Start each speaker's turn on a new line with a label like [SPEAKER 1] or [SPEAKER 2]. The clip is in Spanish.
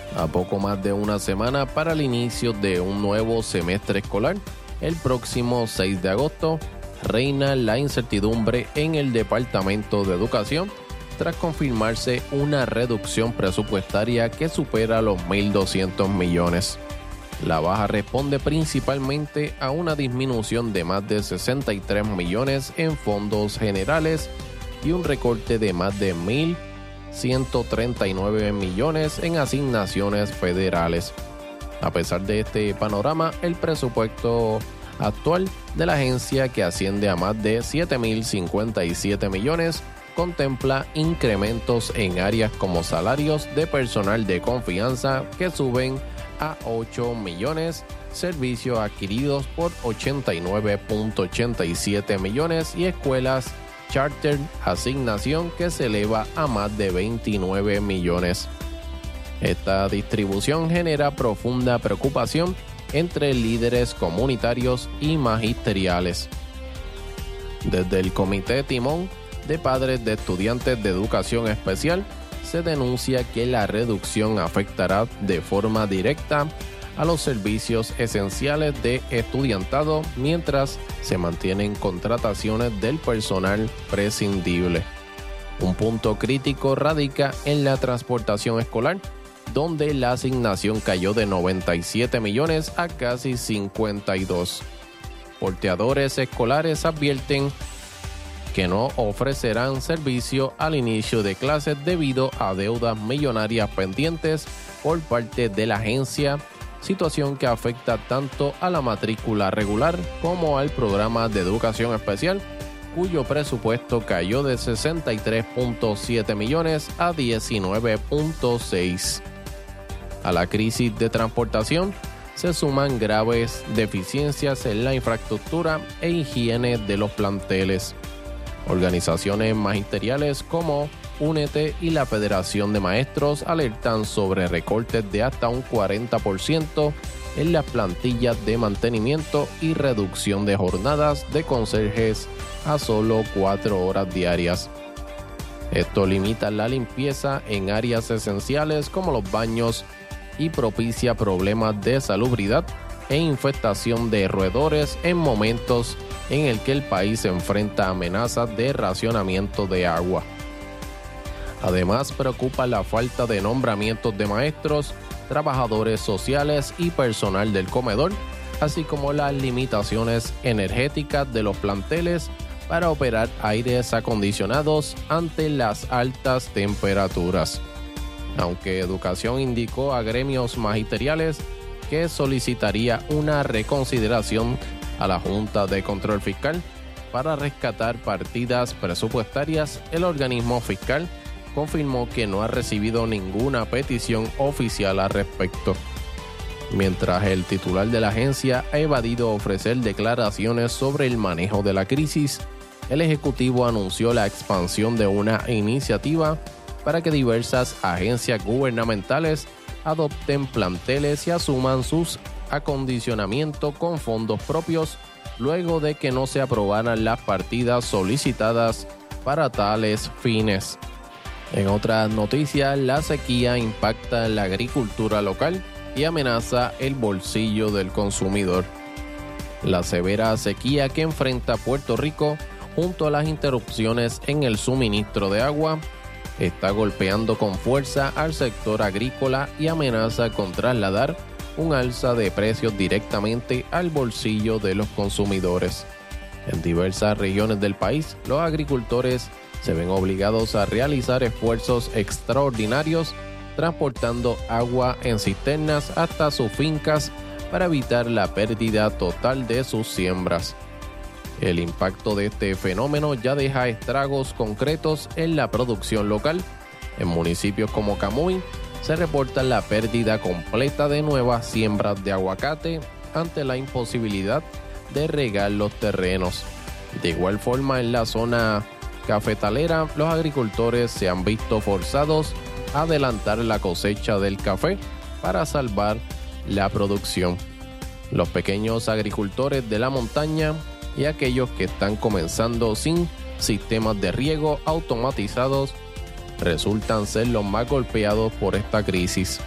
[SPEAKER 1] A poco más de una semana para el inicio de un nuevo semestre escolar, el próximo 6 de agosto, reina la incertidumbre en el Departamento de Educación tras confirmarse una reducción presupuestaria que supera los 1.200 millones. La baja responde principalmente a una disminución de más de 63 millones en fondos generales y un recorte de más de 1.139 millones en asignaciones federales. A pesar de este panorama, el presupuesto actual de la agencia, que asciende a más de 7.057 millones, contempla incrementos en áreas como salarios de personal de confianza que suben a 8 millones, servicios adquiridos por 89.87 millones y escuelas charter asignación que se eleva a más de 29 millones. Esta distribución genera profunda preocupación entre líderes comunitarios y magisteriales. Desde el Comité Timón de Padres de Estudiantes de Educación Especial, se denuncia que la reducción afectará de forma directa a los servicios esenciales de estudiantado mientras se mantienen contrataciones del personal prescindible. Un punto crítico radica en la transportación escolar, donde la asignación cayó de 97 millones a casi 52. Porteadores escolares advierten que no ofrecerán servicio al inicio de clases debido a deudas millonarias pendientes por parte de la agencia, situación que afecta tanto a la matrícula regular como al programa de educación especial, cuyo presupuesto cayó de 63.7 millones a 19.6. A la crisis de transportación se suman graves deficiencias en la infraestructura e higiene de los planteles. Organizaciones magisteriales como Únete y la Federación de Maestros alertan sobre recortes de hasta un 40% en las plantillas de mantenimiento y reducción de jornadas de conserjes a solo 4 horas diarias. Esto limita la limpieza en áreas esenciales como los baños y propicia problemas de salubridad e infestación de roedores en momentos en el que el país enfrenta amenazas de racionamiento de agua. Además, preocupa la falta de nombramientos de maestros, trabajadores sociales y personal del comedor, así como las limitaciones energéticas de los planteles para operar aires acondicionados ante las altas temperaturas. Aunque Educación indicó a gremios magisteriales que solicitaría una reconsideración a la Junta de Control Fiscal para rescatar partidas presupuestarias, el organismo fiscal confirmó que no ha recibido ninguna petición oficial al respecto. Mientras el titular de la agencia ha evadido ofrecer declaraciones sobre el manejo de la crisis, el Ejecutivo anunció la expansión de una iniciativa para que diversas agencias gubernamentales adopten planteles y asuman sus acondicionamiento con fondos propios luego de que no se aprobaran las partidas solicitadas para tales fines. En otras noticias, la sequía impacta en la agricultura local y amenaza el bolsillo del consumidor. La severa sequía que enfrenta Puerto Rico, junto a las interrupciones en el suministro de agua, está golpeando con fuerza al sector agrícola y amenaza con trasladar un alza de precios directamente al bolsillo de los consumidores. En diversas regiones del país, los agricultores se ven obligados a realizar esfuerzos extraordinarios transportando agua en cisternas hasta sus fincas para evitar la pérdida total de sus siembras. El impacto de este fenómeno ya deja estragos concretos en la producción local. En municipios como Camuy se reporta la pérdida completa de nuevas siembras de aguacate ante la imposibilidad de regar los terrenos. De igual forma, en la zona cafetalera, los agricultores se han visto forzados a adelantar la cosecha del café para salvar la producción. Los pequeños agricultores de la montaña y aquellos que están comenzando sin sistemas de riego automatizados resultan ser los más golpeados por esta crisis.